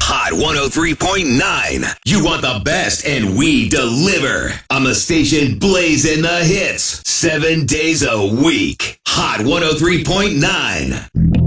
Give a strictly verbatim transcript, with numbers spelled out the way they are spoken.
Hot one oh three point nine. You want the best and we deliver. On the station blazing the hits. Seven days a week. Hot one oh three point nine.